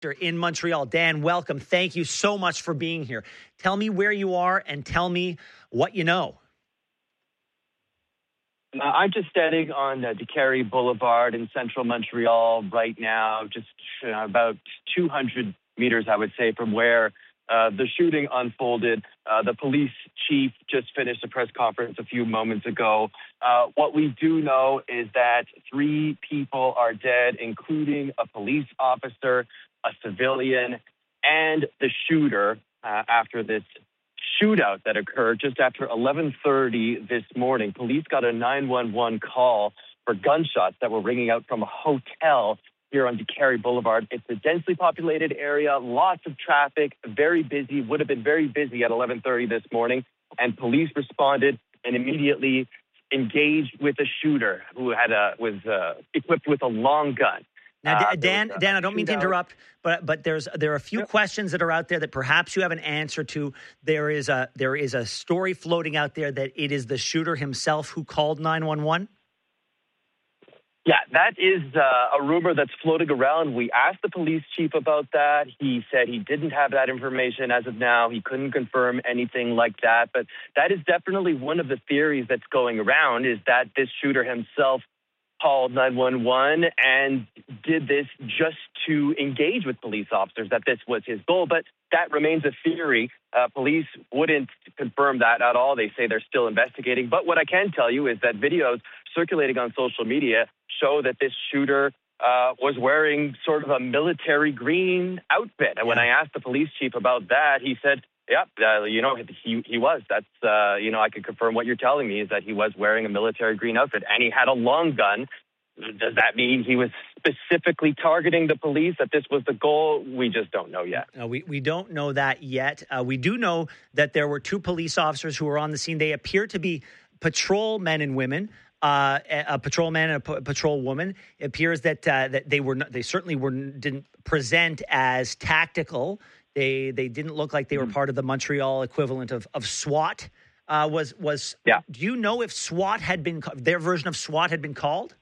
in Montreal. Dan, welcome. Thank you so much for being here. Tell me where you are and tell me what you know. I'm just standing on DeCarry Boulevard in central Montreal right now, just about 200 meters, I would say, from where the shooting unfolded. The police chief just finished a press conference a few moments ago. What we do know is that 3 people are dead, including a police officer, a civilian, and the shooter after this shootout that occurred just after 11:30 this morning. Police got a 911 call for gunshots that were ringing out from a hotel here on DeCarry Boulevard. It's a densely populated area, lots of traffic, very busy, would have been very busy at 11:30 this morning. And police responded and immediately engaged with a shooter who was equipped with a long gun. Now, Dan, I don't mean to interrupt, but there are a few questions that are out there that perhaps you have an answer to. There is a story floating out there that it is the shooter himself who called 911. Yeah, that is a rumor that's floating around. We asked the police chief about that. He said he didn't have that information as of now. He couldn't confirm anything like that. But that is definitely one of the theories that's going around, is that this shooter himself called 911 and did this just to engage with police officers, that this was his goal. But that remains a theory. Police wouldn't confirm that at all. They say they're still investigating. But what I can tell you is that videos circulating on social media show that this shooter was wearing sort of a military green outfit. And when I asked the police chief about that, he said, he was. That's, I can confirm what you're telling me is that he was wearing a military green outfit and he had a long gun. Does that mean he was specifically targeting the police, that this was the goal? We just don't know yet. We don't know that yet. We do know that there were 2 police officers who were on the scene. They appear to be patrol men and women. A patrolman and a patrol woman. It appears that they certainly didn't present as tactical. They didn't look like they were part of the Montreal equivalent of SWAT. Do you know if SWAT had been, their version of SWAT had been called?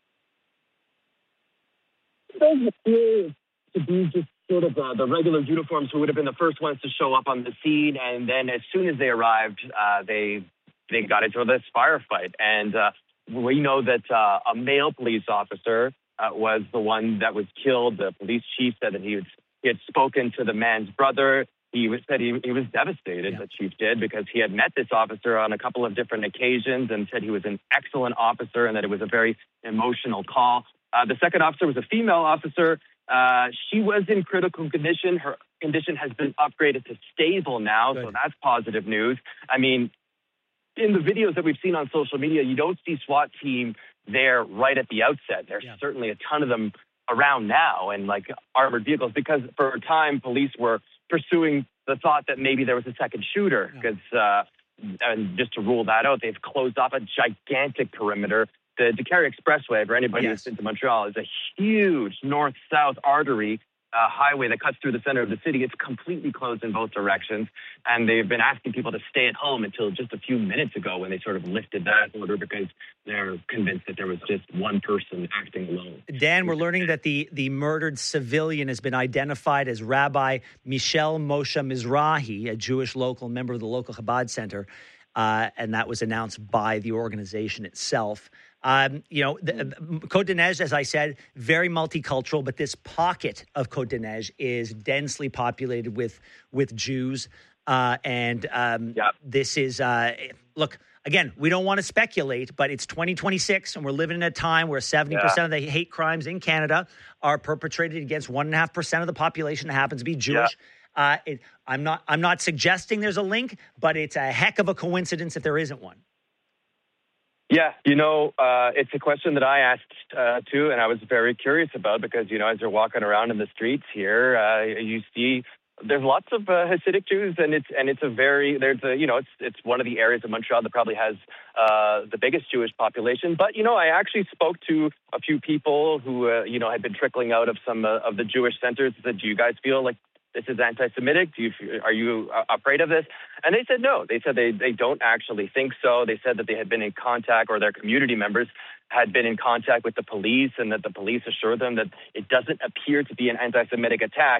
It doesn't appear to be just sort of the regular uniforms who would have been the first ones to show up on the scene, and then as soon as they arrived, they got into this firefight. And we know that a male police officer was the one that was killed. The police chief said that he had spoken to the man's brother. He said he was devastated, the chief did, because he had met this officer on a couple of different occasions and said he was an excellent officer and that it was a very emotional call. The second officer was a female officer. She was in critical condition. Her condition has been upgraded to stable now, so that's positive news. I mean, in the videos that we've seen on social media, you don't see SWAT team there right at the outset. There's certainly a ton of them around now and like armored vehicles, because for a time police were pursuing the thought that maybe there was a second shooter, because and just to rule that out, they've closed off a gigantic perimeter. The DeCarry Expressway, for anybody who's been to Montreal, is a huge north-south artery highway that cuts through the center of the city. It's completely closed in both directions, and they've been asking people to stay at home until just a few minutes ago when they sort of lifted that order, because they're convinced that there was just one person acting alone. Dan, we're learning that the murdered civilian has been identified as Rabbi Michel Moshe Mizrahi, a Jewish local member of the local Chabad Center, and that was announced by the organization itself. Côte d'Ivoire, as I said, very multicultural, but this pocket of Côte d'Ivoire is densely populated with Jews. This is, look, again, we don't want to speculate, but it's 2026 and we're living in a time where 70% of the hate crimes in Canada are perpetrated against 1.5% of the population that happens to be Jewish. I'm not suggesting there's a link, but it's a heck of a coincidence if there isn't one. Yeah, it's a question that I asked too, and I was very curious about, because, as you're walking around in the streets here, you see there's lots of Hasidic Jews, and it's one of the areas of Montreal that probably has the biggest Jewish population. But I actually spoke to a few people who had been trickling out of some of the Jewish centers. Said, "Do you guys feel like this is anti-Semitic? Are you afraid of this? And they said no. They said they don't actually think so. They said that they had been in contact, or their community members had been in contact with the police, and that the police assured them that it doesn't appear to be an anti-Semitic attack.